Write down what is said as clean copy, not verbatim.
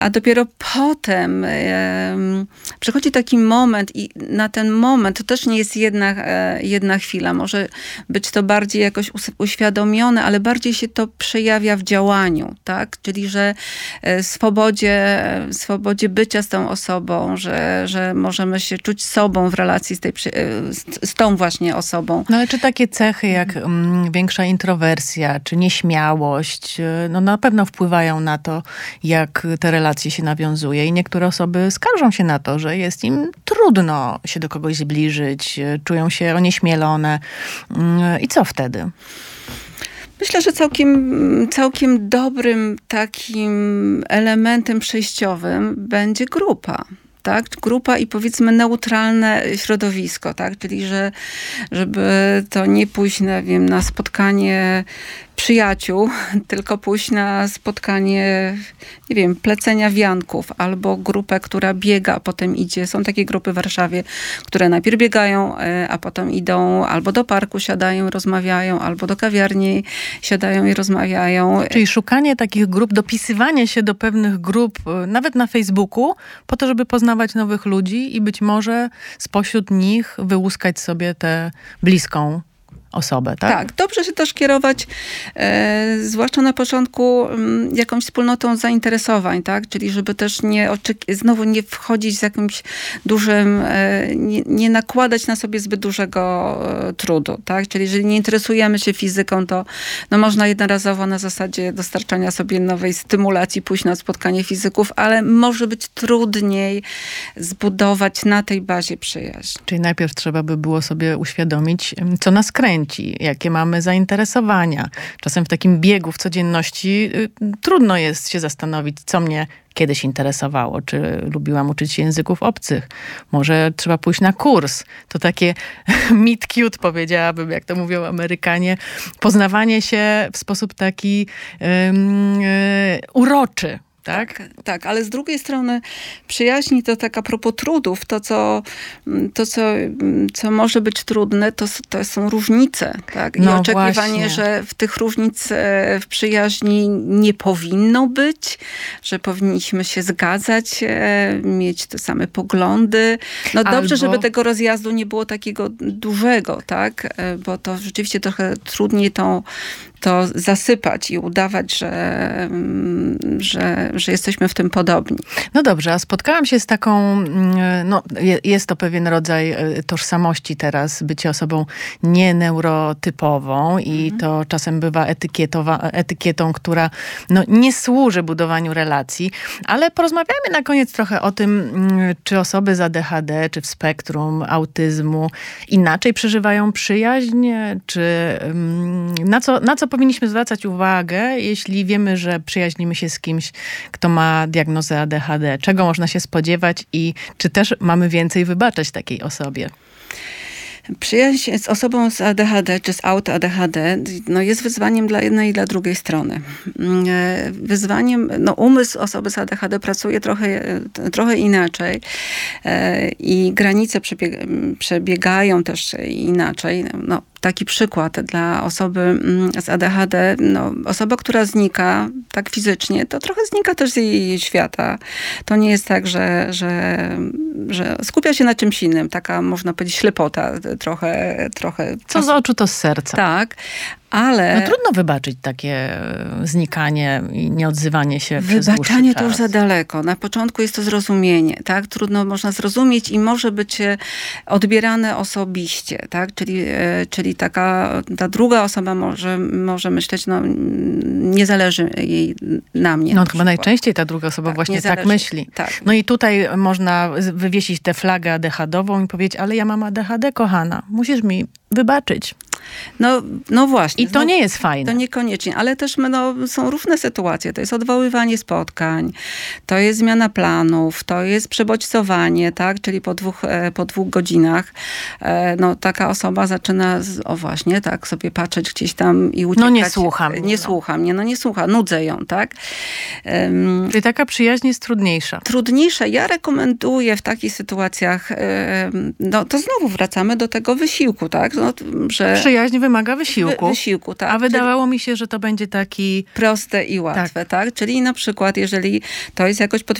A dopiero potem przychodzi taki moment i na ten moment to też nie jest jedna chwila. Może być to bardziej jakoś uświadomione, ale bardziej się to przejawia w działaniu, tak? Czyli, że swobodzie bycia z tą osobą, że możemy się czuć sobą w relacji z tą właśnie osobą. No ale czy takie cechy jak większa introwersja, czy nieśmiałość, no na pewno wpływają na to, jak te relacje się nawiązuje i niektóre osoby skarżą się na to, że jest im trudno się do kogoś zbliżyć, czują się onieśmielone. I co wtedy? Myślę, że całkiem dobrym takim elementem przejściowym będzie grupa. Tak? Grupa i powiedzmy neutralne środowisko, tak? Czyli żeby to nie pójść na spotkanie przyjaciół, tylko pójść na spotkanie, nie wiem, plecenia wianków albo grupę, która biega, a potem idzie. Są takie grupy w Warszawie, które najpierw biegają, a potem idą albo do parku siadają, rozmawiają, albo do kawiarni siadają i rozmawiają. Czyli szukanie takich grup, dopisywanie się do pewnych grup, nawet na Facebooku, po to, żeby poznawać nowych ludzi i być może spośród nich wyłuskać sobie tę bliską osobę, tak? Tak, dobrze się też kierować, zwłaszcza na początku, jakąś wspólnotą zainteresowań, tak? Czyli żeby też znowu nie wchodzić z jakimś dużym, nie nakładać na sobie zbyt dużego trudu, tak? Czyli jeżeli nie interesujemy się fizyką, to no można jednorazowo na zasadzie dostarczania sobie nowej stymulacji pójść na spotkanie fizyków, ale może być trudniej zbudować na tej bazie przyjaźń. Czyli najpierw trzeba by było sobie uświadomić, co nas kręci, jakie mamy zainteresowania. Czasem w takim biegu w codzienności trudno jest się zastanowić, co mnie kiedyś interesowało. Czy lubiłam uczyć się języków obcych? Może trzeba pójść na kurs. To takie meet cute, powiedziałabym, jak to mówią Amerykanie. Poznawanie się w sposób taki uroczy. Tak, ale z drugiej strony przyjaźni to tak a propos trudów, co może być trudne, to są różnice, tak? I oczekiwanie, właśnie, że w tych różnic w przyjaźni nie powinno być, że powinniśmy się zgadzać, mieć te same poglądy. No dobrze, żeby tego rozjazdu nie było takiego dużego, tak? Bo to rzeczywiście trochę trudniej to zasypać i udawać, że jesteśmy w tym podobni. No dobrze, a spotkałam się z taką, no jest to pewien rodzaj tożsamości teraz, bycie osobą nieneurotypową i to czasem bywa etykietą, która no, nie służy budowaniu relacji, ale porozmawiajmy na koniec trochę o tym, czy osoby z ADHD, czy w spektrum autyzmu inaczej przeżywają przyjaźń, czy na co powinniśmy zwracać uwagę, jeśli wiemy, że przyjaźnimy się z kimś, kto ma diagnozę ADHD? Czego można się spodziewać i czy też mamy więcej wybaczać takiej osobie? Przyjaźń z osobą z ADHD czy z auto-ADHD no jest wyzwaniem dla jednej i dla drugiej strony. Wyzwaniem, no umysł osoby z ADHD pracuje trochę inaczej i granice przebiegają też inaczej. No, taki przykład dla osoby z ADHD, no, osoba, która znika tak fizycznie, to trochę znika też z jej świata. To nie jest tak, że skupia się na czymś innym. Taka, można powiedzieć, ślepota trochę. Co z oczu, to z serca. Tak. Ale no trudno wybaczyć takie znikanie i nieodzywanie się przez dłuższy wybaczanie czas. to już za daleko. Na początku jest to zrozumienie, tak? Trudno można zrozumieć i może być odbierane osobiście, tak? Czyli ta druga osoba może myśleć, no nie zależy jej na mnie. No chyba najczęściej ta druga osoba właśnie tak myśli. Tak. No i tutaj można wywiesić tę flagę ADHD-ową i powiedzieć, ale ja mam ADHD, kochana. Musisz mi wybaczyć. No właśnie. I to nie jest fajne. To niekoniecznie, ale też są różne sytuacje. To jest odwoływanie spotkań, to jest zmiana planów, to jest przebodźcowanie, tak? Czyli po dwóch godzinach no, taka osoba zaczyna właśnie tak sobie patrzeć gdzieś tam i uciekać. No nie słucham. Nie słucha, nudzę ją, tak? Czyli taka przyjaźń jest trudniejsza. Trudniejsza. Ja rekomenduję w takich sytuacjach, no to znowu wracamy do tego wysiłku, tak? No, że przyjaźń wymaga wysiłku. Wysiłku, tak. A wydawało mi się, że to będzie taki... Proste i łatwe, tak? Czyli na przykład, jeżeli to jest jakoś